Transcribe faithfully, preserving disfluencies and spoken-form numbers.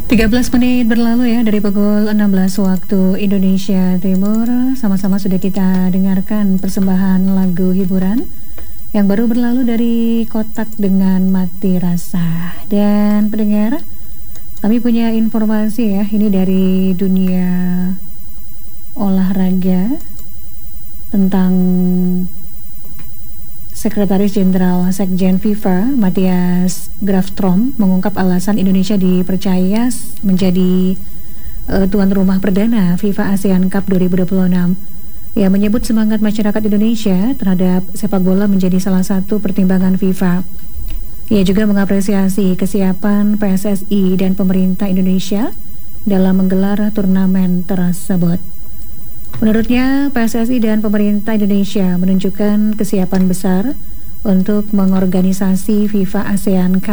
tiga belas menit berlalu ya dari pukul enam belas waktu Indonesia Timur. Sama-sama sudah kita dengarkan persembahan lagu hiburan yang baru berlalu dari Kotak dengan Mati Rasa. Dan pendengar, kami punya informasi ya, ini dari dunia olahraga tentang Sekretaris Jenderal Sekjen FIFA Matthias Grafstrom mengungkap alasan Indonesia dipercaya menjadi uh, tuan rumah perdana FIFA ASEAN Cup dua ribu dua puluh enam. Ia menyebut semangat masyarakat Indonesia terhadap sepak bola menjadi salah satu pertimbangan FIFA. Ia juga mengapresiasi kesiapan P S S I dan pemerintah Indonesia dalam menggelar turnamen tersebut. Menurutnya, P S S I dan pemerintah Indonesia menunjukkan kesiapan besar untuk mengorganisasi FIFA ASEAN Cup